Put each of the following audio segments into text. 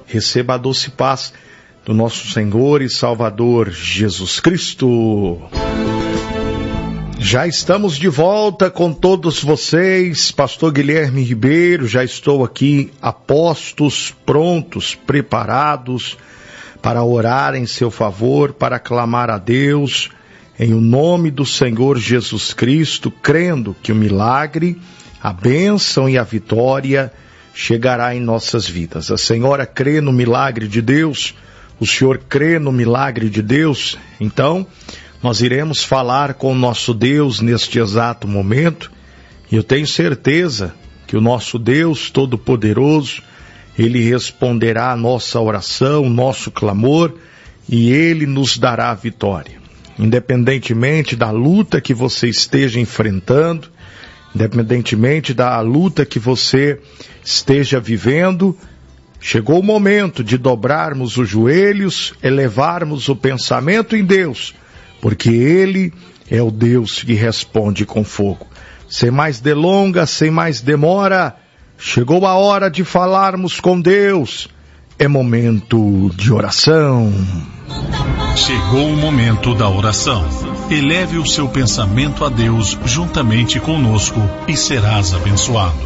receba a doce paz do nosso Senhor e Salvador Jesus Cristo. Já estamos de volta com todos vocês, Pastor Guilherme Ribeiro, já estou aqui a postos, prontos, preparados para orar em seu favor, para clamar a Deus em o nome do Senhor Jesus Cristo, crendo que o milagre, a bênção e a vitória chegará em nossas vidas. A senhora crê no milagre de Deus? O senhor crê no milagre de Deus? Então, nós iremos falar com o nosso Deus neste exato momento, e eu tenho certeza que o nosso Deus Todo-Poderoso, Ele responderá a nossa oração, nosso clamor, e Ele nos dará a vitória. Independentemente da luta que você esteja enfrentando, independentemente da luta que você esteja vivendo, chegou o momento de dobrarmos os joelhos, elevarmos o pensamento em Deus, porque Ele é o Deus que responde com fogo. Sem mais delongas, sem mais demora, chegou a hora de falarmos com Deus. É momento de oração. Chegou o momento da oração. Eleve o seu pensamento a Deus juntamente conosco e serás abençoado.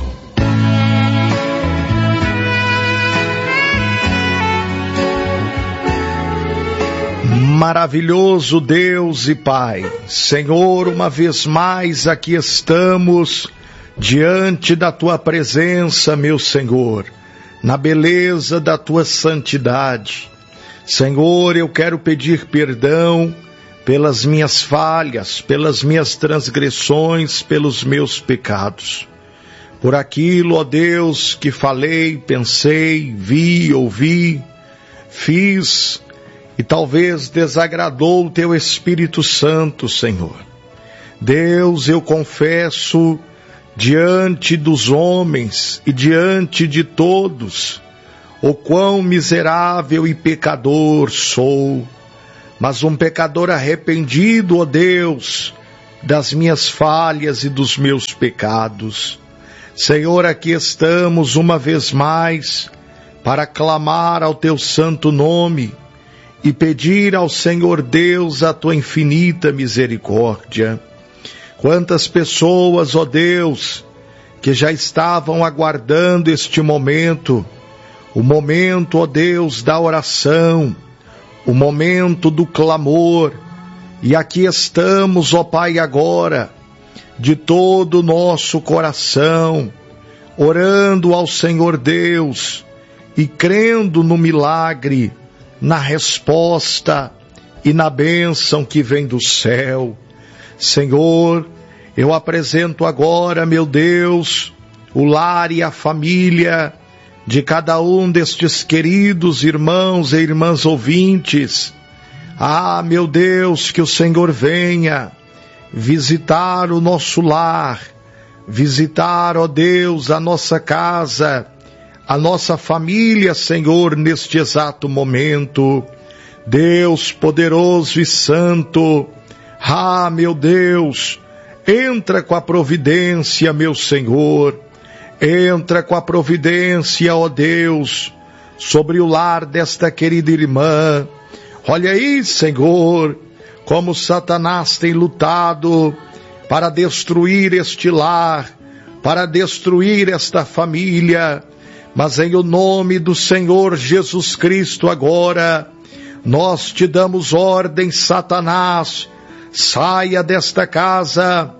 Maravilhoso Deus e Pai, Senhor, uma vez mais aqui estamos diante da Tua presença, meu Senhor, na beleza da Tua santidade. Senhor, eu quero pedir perdão pelas minhas falhas, pelas minhas transgressões, pelos meus pecados. Por aquilo, ó Deus, que falei, pensei, vi, ouvi, fiz e talvez desagradou o Teu Espírito Santo, Senhor. Deus, eu confesso diante dos homens e diante de todos o quão miserável e pecador sou, mas um pecador arrependido, ó Deus, das minhas falhas e dos meus pecados. Senhor, aqui estamos uma vez mais para clamar ao Teu santo nome e pedir ao Senhor Deus a Tua infinita misericórdia. Quantas pessoas, ó Deus, que já estavam aguardando este momento, o momento, ó Deus, da oração, o momento do clamor, e aqui estamos, ó Pai, agora, de todo o nosso coração, orando ao Senhor Deus e crendo no milagre, na resposta e na bênção que vem do céu. Senhor, eu apresento agora, meu Deus, o lar e a família de cada um destes queridos irmãos e irmãs ouvintes. Ah, meu Deus, que o Senhor venha visitar o nosso lar, visitar, ó Deus, a nossa casa, a nossa família, Senhor, neste exato momento. Deus poderoso e santo, ah, meu Deus, entra com a providência, meu Senhor. Entra com a providência, ó Deus, sobre o lar desta querida irmã. Olha aí, Senhor, como Satanás tem lutado para destruir este lar, para destruir esta família. Mas em o nome do Senhor Jesus Cristo agora, nós te damos ordem, Satanás, saia desta casa,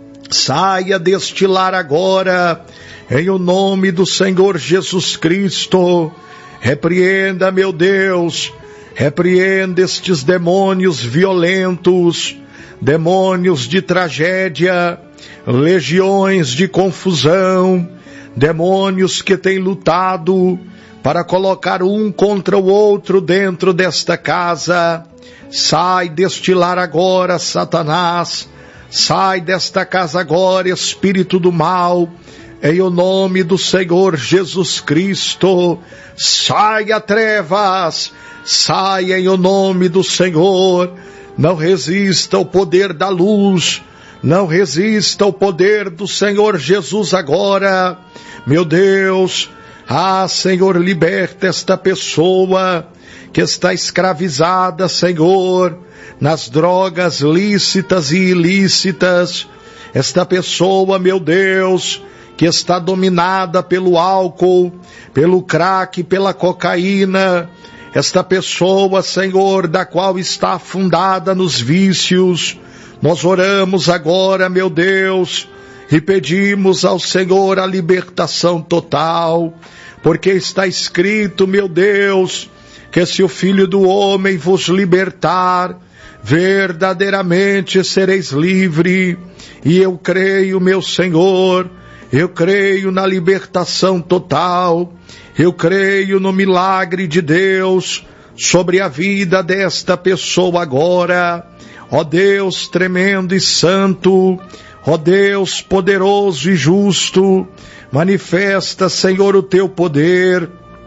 saia deste lar agora, em o nome do Senhor Jesus Cristo. Repreenda, meu Deus, repreenda estes demônios violentos, demônios de tragédia, legiões de confusão, demônios que têm lutado para colocar um contra o outro dentro desta casa. Sai deste lar agora, Satanás, sai desta casa agora, espírito do mal, em o nome do Senhor Jesus Cristo. Saia trevas, saia em o nome do Senhor. Não resista ao poder da luz, não resista ao poder do Senhor Jesus agora. Meu Deus, Senhor, liberta esta pessoa que está escravizada, Senhor, nas drogas lícitas e ilícitas. Esta pessoa, meu Deus, que está dominada pelo álcool, pelo crack, pela cocaína. Esta pessoa, Senhor, da qual está afundada nos vícios. Nós oramos agora, meu Deus, e pedimos ao Senhor a libertação total, porque está escrito, meu Deus, que se o Filho do Homem vos libertar, verdadeiramente sereis livre. E eu creio, meu Senhor, eu creio na libertação total, eu creio no milagre de Deus sobre a vida desta pessoa agora. Ó Deus tremendo e santo, ó Deus poderoso e justo, manifesta, Senhor, o teu poder,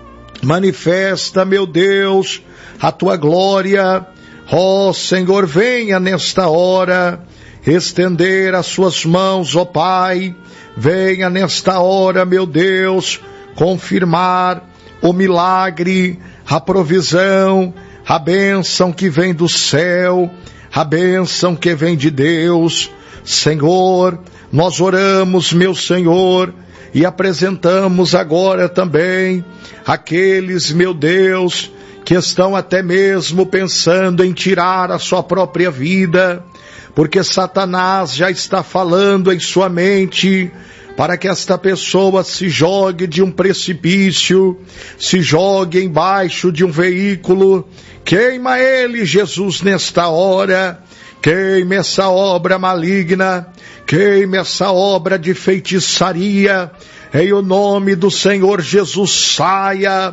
manifesta, meu Deus, a tua glória. Ó Senhor, venha nesta hora estender as suas mãos, ó Pai, venha nesta hora, meu Deus, confirmar o milagre, a provisão, a bênção que vem do céu, a bênção que vem de Deus. Senhor, nós oramos, meu Senhor, e apresentamos agora também aqueles, meu Deus, que estão até mesmo pensando em tirar a sua própria vida, porque Satanás já está falando em sua mente para que esta pessoa se jogue de um precipício, se jogue embaixo de um veículo. Queima ele, Jesus, nesta hora. Queime essa obra maligna, queime essa obra de feitiçaria. Em o nome do Senhor Jesus, saia,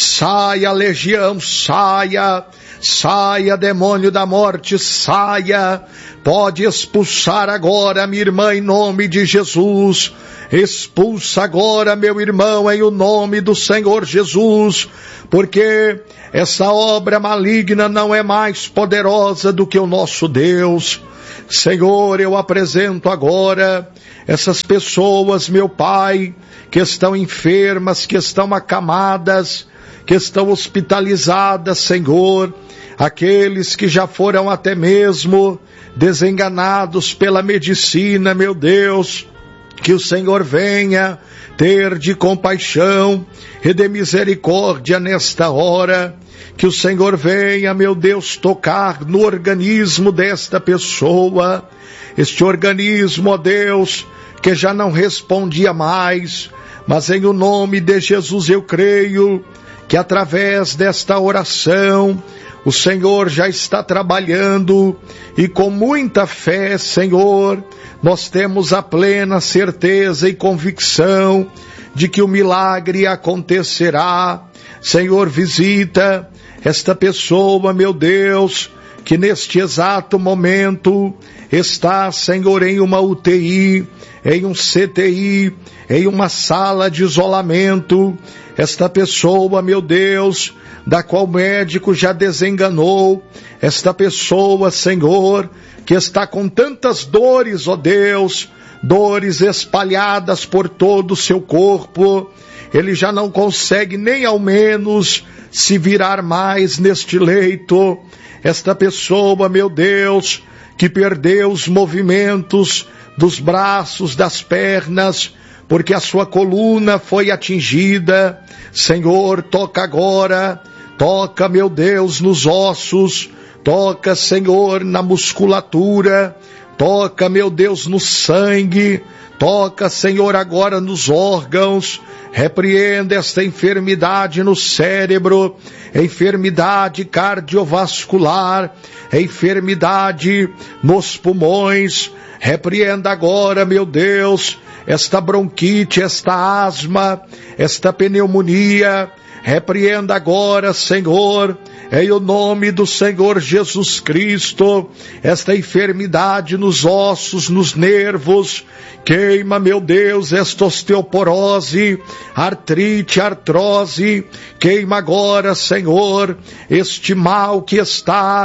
saia legião, saia, saia demônio da morte, saia. Pode expulsar agora, minha irmã, em nome de Jesus. Expulsa agora, meu irmão, em o nome do Senhor Jesus, porque essa obra maligna não é mais poderosa do que o nosso Deus. Senhor, eu apresento agora essas pessoas, meu Pai, que estão enfermas, que estão acamadas, que estão hospitalizadas, Senhor, aqueles que já foram até mesmo desenganados pela medicina, meu Deus, que o Senhor venha ter de compaixão e de misericórdia nesta hora, que o Senhor venha, meu Deus, tocar no organismo desta pessoa, este organismo, ó Deus, que já não respondia mais, mas em o nome de Jesus eu creio que através desta oração o Senhor já está trabalhando e com muita fé, Senhor, nós temos a plena certeza e convicção de que o milagre acontecerá. Senhor, visita esta pessoa, meu Deus, que neste exato momento está, Senhor, em uma UTI, em um CTI, em uma sala de isolamento. Esta pessoa, meu Deus, da qual o médico já desenganou, esta pessoa, Senhor, que está com tantas dores, ó Deus, dores espalhadas por todo o seu corpo, ele já não consegue nem ao menos se virar mais neste leito. Esta pessoa, meu Deus, que perdeu os movimentos dos braços, das pernas, porque a sua coluna foi atingida. Senhor, toca agora, toca, meu Deus, nos ossos, toca, Senhor, na musculatura, toca, meu Deus, no sangue, toca, Senhor, agora nos órgãos, repreenda esta enfermidade no cérebro, enfermidade cardiovascular, enfermidade nos pulmões, repreenda agora, meu Deus, esta bronquite, esta asma, esta pneumonia, repreenda agora, Senhor, em o nome do Senhor Jesus Cristo, esta enfermidade nos ossos, nos nervos, queima, meu Deus, esta osteoporose, artrite, artrose, queima agora, Senhor, este mal que está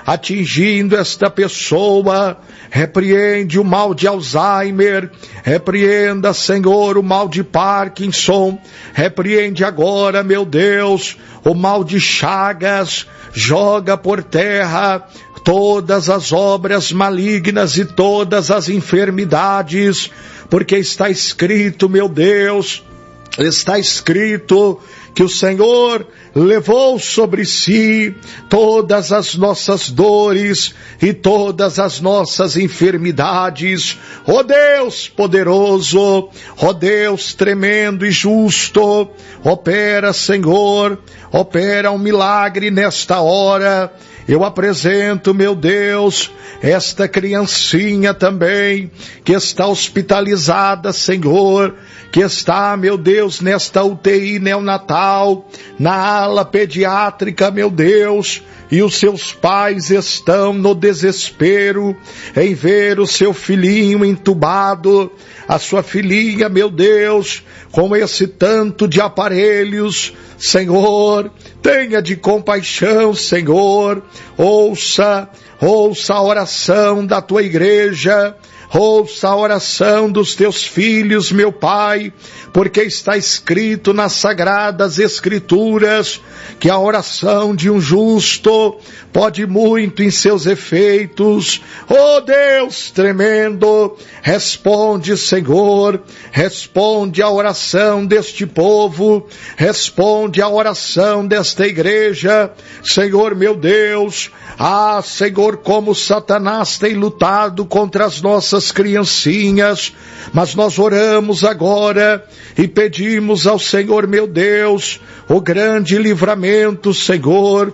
atingindo esta pessoa. Repreende o mal de Alzheimer, repreenda, Senhor, o mal de Parkinson, repreende agora, meu Deus, o mal de Chagas, joga por terra todas as obras malignas e todas as enfermidades, porque está escrito, meu Deus, está escrito que o Senhor levou sobre si todas as nossas dores e todas as nossas enfermidades. Ó Deus poderoso, ó Deus tremendo e justo, opera, Senhor, opera um milagre nesta hora. Eu apresento, meu Deus, esta criancinha também, que está hospitalizada, Senhor, que está, meu Deus, nesta UTI neonatal, na ala pediátrica, meu Deus, e os seus pais estão no desespero em ver o seu filhinho entubado, a sua filhinha, meu Deus, com esse tanto de aparelhos. Senhor, tenha de compaixão, Senhor, ouça a oração da tua igreja, ouça a oração dos teus filhos, meu Pai, porque está escrito nas Sagradas Escrituras que a oração de um justo pode muito em seus efeitos. Oh Deus tremendo, responde, Senhor, responde a oração deste povo, responde a oração desta igreja, Senhor meu Deus. Ah, Senhor, como Satanás tem lutado contra as nossas criancinhas, mas nós oramos agora e pedimos ao Senhor meu Deus o grande livramento, Senhor.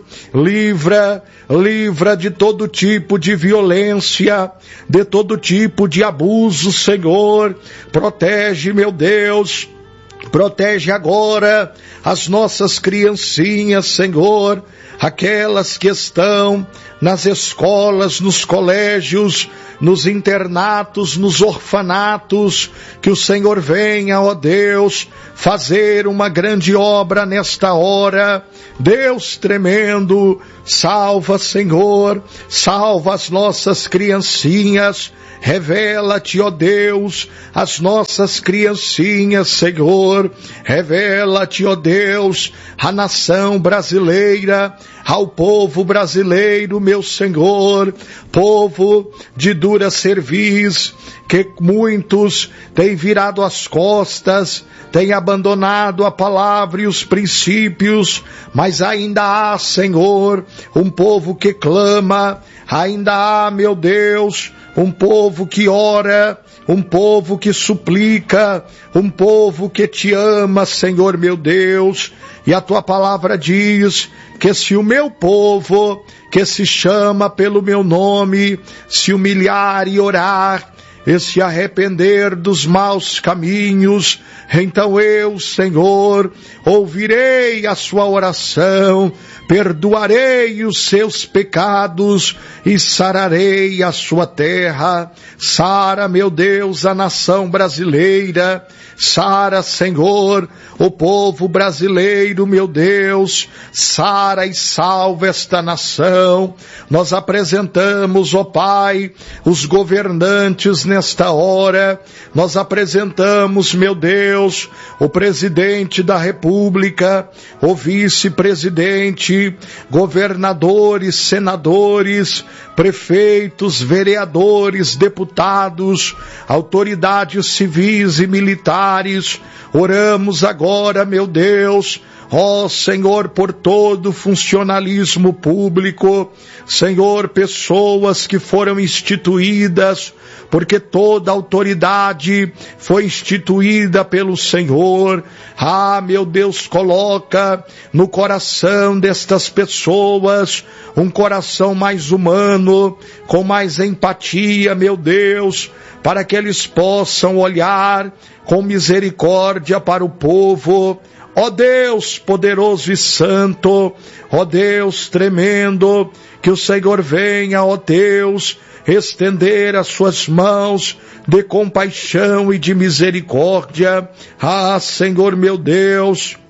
Livra de todo tipo de violência, de todo tipo de abuso, Senhor. Protege, meu Deus, protege agora as nossas criancinhas, Senhor, aquelas que estão nas escolas, nos colégios, nos internatos, nos orfanatos, que o Senhor venha, ó Deus, fazer uma grande obra nesta hora. Deus tremendo, salva, Senhor, salva as nossas criancinhas. Revela-te, ó Deus, as nossas criancinhas, Senhor. Revela-te, ó Deus, a nação brasileira, ao povo brasileiro, meu Senhor, povo de dura cerviz, que muitos têm virado as costas, têm abandonado a palavra e os princípios, mas ainda há, Senhor, um povo que clama, ainda há, meu Deus, um povo que ora, um povo que suplica, um povo que te ama, Senhor meu Deus. E a tua palavra diz que se o meu povo, que se chama pelo meu nome, se humilhar e orar, e se arrepender dos maus caminhos, então eu, Senhor, ouvirei a sua oração, perdoarei os seus pecados e sararei a sua terra. Sara, meu Deus, a nação brasileira. Sara, Senhor, o povo brasileiro, meu Deus. Sara e salva esta nação. Nós apresentamos, ó Pai, os governantes nesta hora. Nós apresentamos, meu Deus, o presidente da República, o vice-presidente, governadores, senadores, prefeitos, vereadores, deputados, autoridades civis e militares. Oramos agora, meu Deus, ó Senhor, por todo o funcionalismo público, Senhor, pessoas que foram instituídas, porque toda autoridade foi instituída pelo Senhor. Ah, meu Deus, coloca no coração destas pessoas um coração mais humano, com mais empatia, meu Deus, para que eles possam olhar com misericórdia para o povo. Ó Deus poderoso e santo, ó Deus tremendo, que o Senhor venha, ó Deus, estender as suas mãos de compaixão e de misericórdia. Ah, Senhor meu Deus,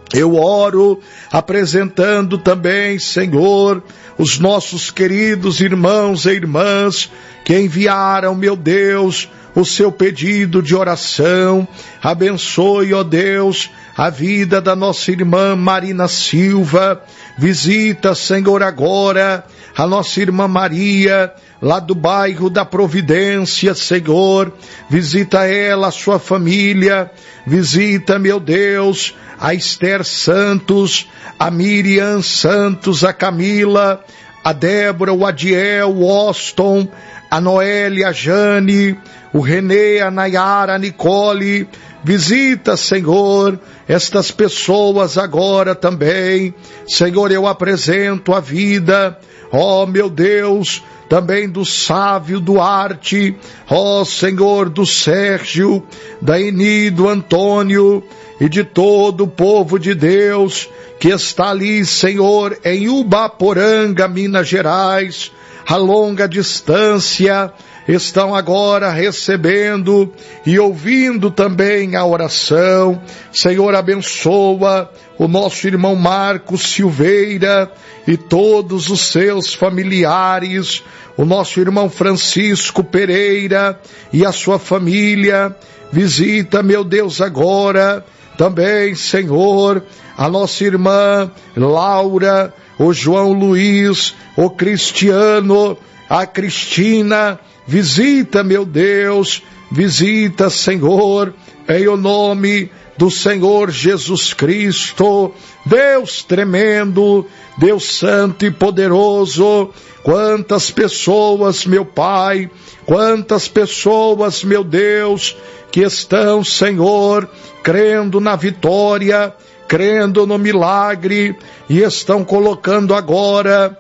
Eu oro apresentando também, Senhor, os nossos queridos irmãos e irmãs que enviaram, meu Deus, o seu pedido de oração. Abençoe, ó Deus, a vida da nossa irmã Marina Silva. Visita, Senhor, agora a nossa irmã Maria, lá do bairro da Providência, Senhor. Visita ela, a sua família. Visita, meu Deus, a Esther Santos, a Miriam Santos, a Camila, a Débora, o Adiel, o Austin, a Noélia, a Jane, o Renê, a Nayara, a Nicole. Visita, Senhor, estas pessoas agora também. Senhor, eu apresento a vida, ó meu Deus, também do Sávio Duarte, ó Senhor, do Sérgio, da Eni, do Antônio e de todo o povo de Deus que está ali, Senhor, em Ubaporanga, Minas Gerais, a longa distância, estão agora recebendo e ouvindo também a oração. Senhor, abençoa o nosso irmão Marcos Silveira e todos os seus familiares, o nosso irmão Francisco Pereira e a sua família. Visita, meu Deus, agora também, Senhor, a nossa irmã Laura, o João Luiz, o Cristiano, a Cristina. Visita, meu Deus, visita, Senhor, em o nome do Senhor Jesus Cristo. Deus tremendo, Deus santo e poderoso. Quantas pessoas, meu Pai, quantas pessoas, meu Deus, que estão, Senhor, crendo na vitória, crendo no milagre e estão colocando agora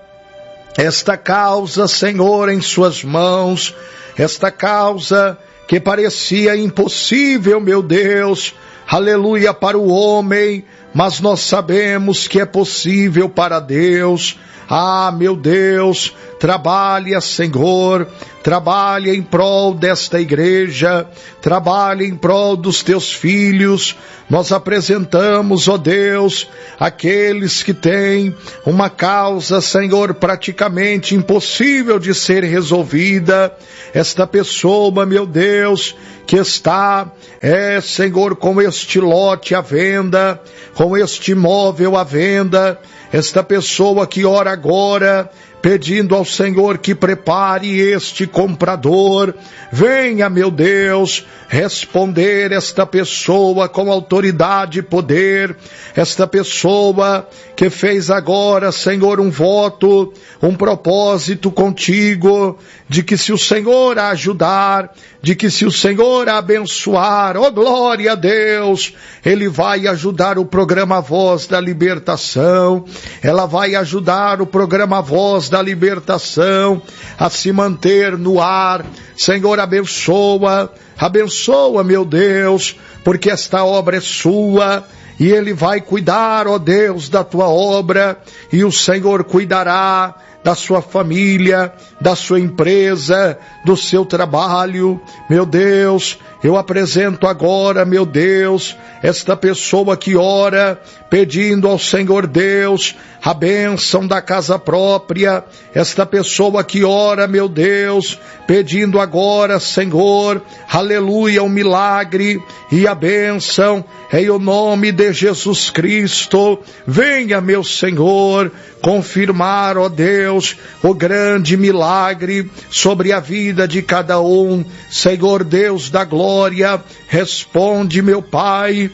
esta causa, Senhor, em suas mãos, esta causa que parecia impossível, meu Deus, aleluia, para o homem, mas nós sabemos que é possível para Deus. Ah, meu Deus, trabalha, Senhor, trabalha em prol desta igreja, trabalha em prol dos teus filhos. Nós apresentamos, ó Deus, aqueles que têm uma causa, Senhor, praticamente impossível de ser resolvida. Esta pessoa, meu Deus, que está, Senhor, com este lote à venda, com este imóvel à venda, esta pessoa que ora agora, pedindo ao Senhor que prepare este comprador. Venha, meu Deus, responder esta pessoa com autoridade e poder. Esta pessoa que fez agora, Senhor, um voto, um propósito contigo, de que se o Senhor a ajudar, de que se o Senhor a abençoar, oh glória a Deus, Ele vai ajudar o programa Voz da Libertação, ela vai ajudar o programa Voz da Libertação a se manter no ar. Senhor, abençoa, abençoa, meu Deus, porque esta obra é sua, e Ele vai cuidar, ó Deus, da tua obra, e o Senhor cuidará da sua família, da sua empresa, do seu trabalho. Meu Deus, eu apresento agora, meu Deus, esta pessoa que ora, pedindo ao Senhor Deus a bênção da casa própria, esta pessoa que ora, meu Deus, pedindo agora, Senhor, aleluia, um milagre e a bênção, em o nome de Jesus Cristo. Venha, meu Senhor, confirmar, ó Deus, o grande milagre sobre a vida de cada um. Senhor Deus da glória, responde, meu Pai,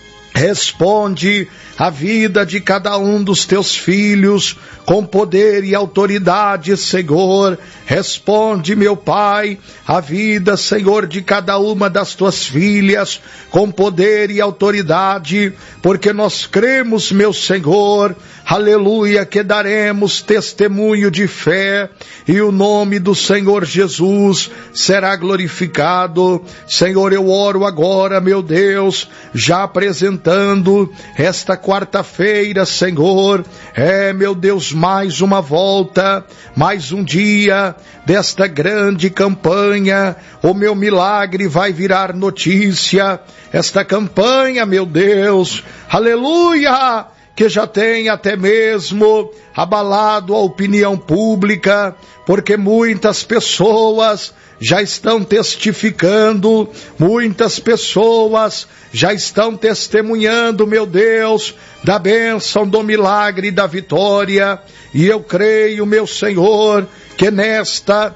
responde a vida de cada um dos teus filhos com poder e autoridade, Senhor. Responde, meu Pai, a vida, Senhor, de cada uma das tuas filhas com poder e autoridade, porque nós cremos, meu Senhor, aleluia, que daremos testemunho de fé e o nome do Senhor Jesus será glorificado. Senhor, eu oro agora, meu Deus, já apresentando esta quarta-feira, Senhor, meu Deus, mais uma volta, mais um dia desta grande campanha. O meu milagre vai virar notícia. Esta campanha, meu Deus, aleluia, que já tem até mesmo abalado a opinião pública, porque muitas pessoas já estão testificando, muitas pessoas já estão testemunhando, meu Deus, da bênção, do milagre e da vitória. E eu creio, meu Senhor, que nesta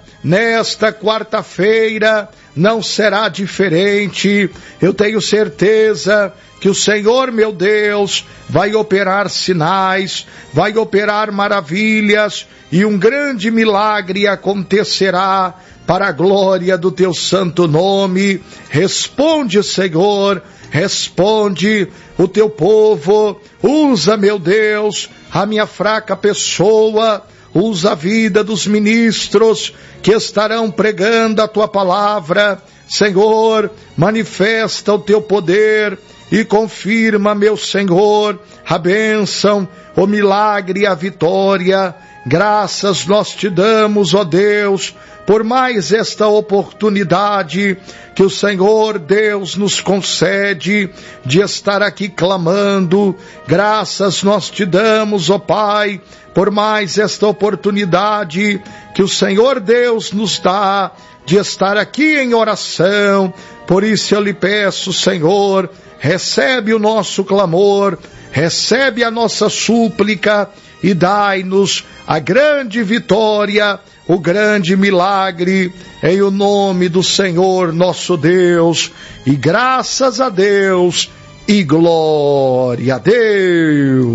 quarta-feira não será diferente. Eu tenho certeza que o Senhor, meu Deus, vai operar sinais, vai operar maravilhas, e um grande milagre acontecerá para a glória do teu santo nome. Responde, Senhor, responde. O teu povo usa, meu Deus, a minha fraca pessoa, usa a vida dos ministros que estarão pregando a tua palavra. Senhor, manifesta o teu poder e confirma, meu Senhor, a bênção, o milagre e a vitória. Graças nós te damos, ó Deus, por mais esta oportunidade que o Senhor Deus nos concede de estar aqui clamando. Graças nós te damos, ó Pai, por mais esta oportunidade que o Senhor Deus nos dá de estar aqui em oração. Por isso eu lhe peço, Senhor, recebe o nosso clamor, recebe a nossa súplica e dai-nos a grande vitória, o grande milagre, em o nome do Senhor nosso Deus. E graças a Deus e glória a Deus.